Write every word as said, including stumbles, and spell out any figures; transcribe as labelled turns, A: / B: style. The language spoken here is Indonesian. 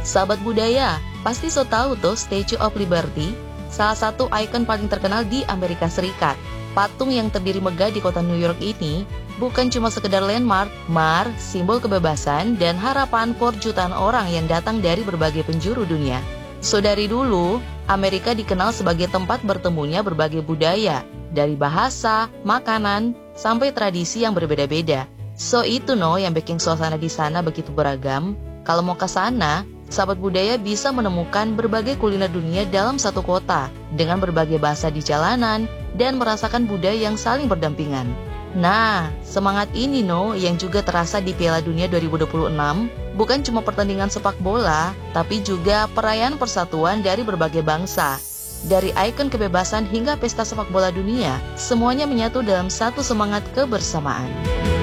A: Sahabat budaya, pasti so tahu tuh Statue of Liberty, salah satu ikon paling terkenal di Amerika Serikat. Patung yang terdiri megah di kota New York ini bukan cuma sekedar landmark, mar, simbol kebebasan dan harapan for jutaan orang yang datang dari berbagai penjuru dunia. So dari dulu, Amerika dikenal sebagai tempat bertemunya berbagai budaya, dari bahasa, makanan, sampai tradisi yang berbeda-beda. So itu no yang bikin suasana di sana begitu beragam. Kalau mau ke sana, sahabat budaya bisa menemukan berbagai kuliner dunia dalam satu kota, dengan berbagai bahasa di jalanan, dan merasakan budaya yang saling berdampingan. Nah, semangat ini no yang juga terasa di Piala Dunia dua ribu dua puluh enam, bukan cuma pertandingan sepak bola, tapi juga perayaan persatuan dari berbagai bangsa. Dari ikon kebebasan hingga pesta sepak bola dunia, semuanya menyatu dalam satu semangat kebersamaan.